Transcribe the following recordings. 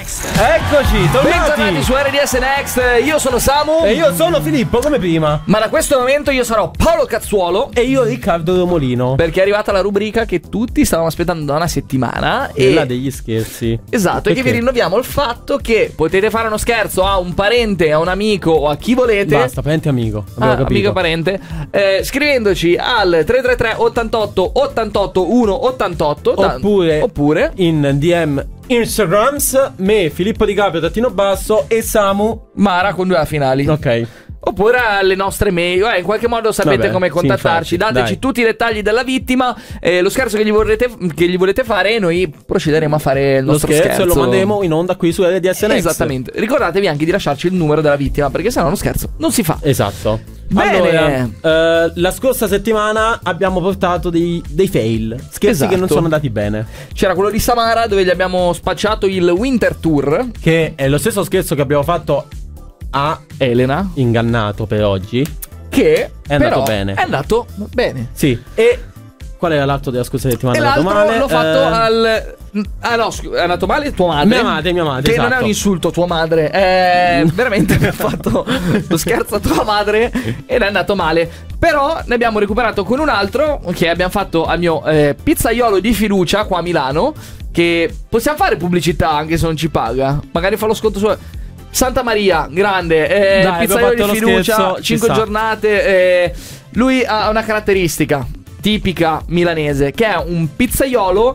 Eccoci, Bentornati tornati su RDS Next. Io sono Samu. e io sono Filippo, come prima. Ma da questo momento io sarò Paolo Cazzuolo, E io Riccardo Romolino. perché è arrivata la rubrica che tutti stavamo aspettando da una settimana. Quella degli scherzi. Esatto, e che vi Perché? rinnoviamo il fatto che potete fare uno scherzo a un parente, a un amico o a chi volete. Basta, parente amico. Abbiamo capito. Amico parente, scrivendoci al 333 88 88 188 Oppure in DM Instagrams, me, Filippo Di Caprio, _ e Samu. Mara con 2 A finali. Ok. Oppure alle nostre mail. In qualche modo sapete Vabbè, come sì, contattarci. infatti, Dateci dai. tutti i dettagli della vittima, lo scherzo che gli volete fare, e noi procederemo a fare il Lo nostro scherzo e lo manderemo in onda qui su RDS Next. Esattamente. Ricordatevi anche di lasciarci il numero della vittima, perché sennò uno scherzo non si fa. Esatto. Bene. Allora, la scorsa settimana abbiamo portato dei fail. Scherzi Esatto. che non sono andati bene. C'era quello di Samara, dove gli abbiamo spacciato il Winter Tour. Che è lo stesso scherzo che abbiamo fatto a Elena, Ingannato per oggi. che È andato però bene. È andato bene. Sì. E qual era l'altro della scorsa settimana? E È andato l'altro male? l'ho fatto al... Ah no, è andato male tua madre. Mia madre, Che esatto. non è un insulto, tua madre. Veramente abbiamo fatto lo scherzo a tua madre ed è andato male. Però ne abbiamo recuperato con un altro che abbiamo fatto al mio pizzaiolo di fiducia qua a Milano. Che possiamo fare pubblicità anche se non ci paga. Magari fa lo sconto su Santa Maria, grande, Dai, pizzaiolo abbiamo di fatto lo fiducia, scherzo, ci 5 sta. giornate. Lui ha una caratteristica tipica milanese, che è un pizzaiolo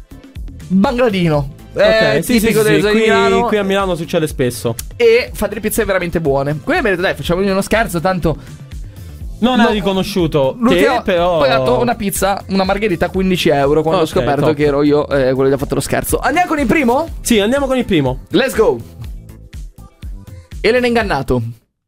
bangladino. Ok, sì, Tipico sì, del sì, di Milano. qui a Milano succede spesso. E fa delle pizze veramente buone. Quindi abbiamo detto, dai, facciamo uno scherzo, tanto Non no, ha riconosciuto l'ultima- te, però. Poi ho dato una pizza, una margherita a 15 euro, quando ho Ok, scoperto top. che ero io quello che ha fatto lo scherzo. Andiamo con il primo? Sì, andiamo con il primo. Let's go. Elena Ingannato,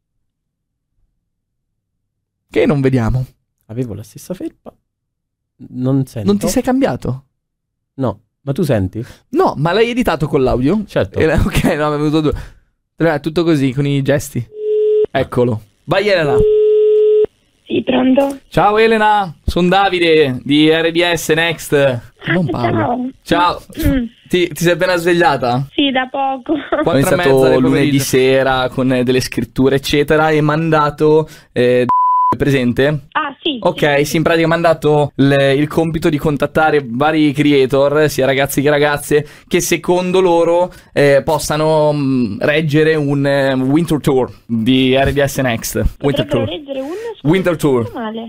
che non vediamo. Avevo la stessa felpa. Non sento. Non ti sei cambiato? No, ma tu senti? No, ma l'hai editato con l'audio? Certo. Ok, no, mi è venuto due. Tutto così, con i gesti. Eccolo. Vai Elena. Sì, pronto? Ciao Elena, sono Davide di RDS Next. Non Paolo. Ciao. Ciao. Mm, Ti sei appena svegliata? sì, da poco. 4:30 Ho iniziato del lunedì pomeriggio. sera con delle scritture eccetera e mandato presente? Ah, sì. Ok, sì, in pratica ho mandato il compito di contattare vari creator, sia ragazzi che ragazze, che secondo loro possano reggere un Winter Tour di RDS Next. Winter Potrebbero Tour. leggere un... Winter Tour. Male.